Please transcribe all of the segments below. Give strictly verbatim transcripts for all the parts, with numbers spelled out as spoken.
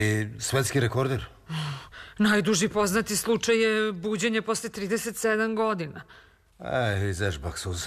I svetski rekorder? Najduži poznati slučaj je buđenje posle trideset sedam godina. Aj, izežbak suza.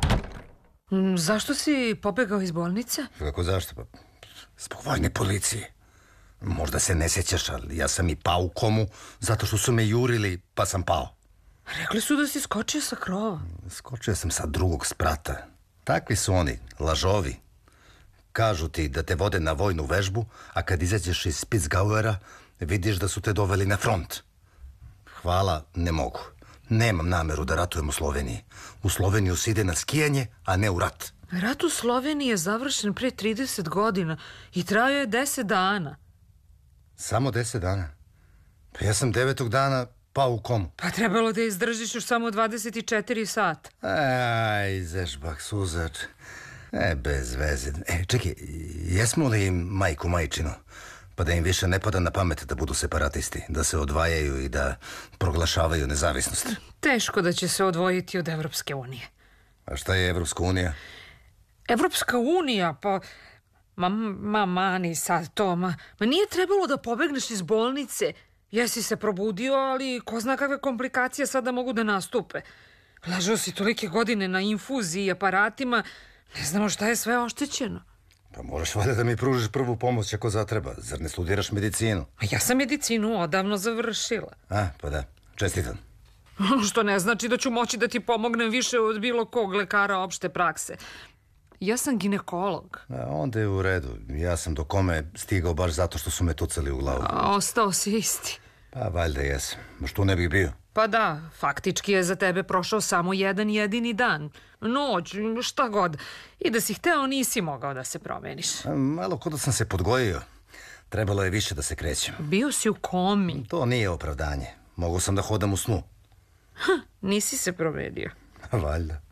Mm, Zašto si pobegao iz bolnice? Kako zašto? Pa, zbog vojne policije. Možda se ne sjećaš, ali ja sam i pao u komu zato što su me jurili, pa sam pao. Rekli su da si skočio sa krova. Skočio sam sa drugog sprata. Takvi su oni, lažovi. Kažu ti da te vode na vojnu vežbu, a kad izađeš iz Spitsgauera, vidiš da su te doveli na front. Hvala, ne mogu. Nemam nameru da ratujem u Sloveniji. U Sloveniju se ide na skijanje, a ne u rat. Rat u Sloveniji je završen pre trideset godina i trajao je deset dana. Samo deset dana? Pa ja sam devetog dana pao u komu. Pa trebalo da izdržiš još samo dvadeset četiri sata. Aj, zežbak, suzač. E, bez veze. E, čekaj, jesmo li im majku majčinu? Pa da im više ne pada na pamet da budu separatisti, da se odvajaju i da proglašavaju nezavisnost. Teško da će se odvojiti od Evropske unije. A šta je Evropska unija? Evropska unija, pa... Ma, ma, mani sad to, ma... Ma nije trebalo da pobegneš iz bolnice. Jesi se probudio, ali ko zna kakve komplikacije sada mogu da nastupe. Ležao si tolike godine na infuziji i aparatima, ne znamo šta je sve oštećeno. Pa moraš valjda da mi pružiš prvu pomoć ako zatreba. Zar ne studiraš medicinu? A ja sam medicinu odavno završila. A, pa da. Čestitam. Što ne znači da ću moći da ti pomognem više od bilo kog lekara opšte prakse. Ja sam ginekolog. A onda je u redu. Ja sam do kome stigao baš zato što su me tucali u glavu. A ostao si isti. Pa valjda jesam. Što ne bih bio? Pa da, faktički je za tebe prošao samo jedan jedini dan. Noć, šta god. I da si hteo, nisi mogao da se promeniš. A, malo kod da sam se podgojio. Trebalo je više da se krećem. Bio si u komi. To nije opravdanje. Mogao sam da hodam u snu. Ha, nisi se promenio. Valjda.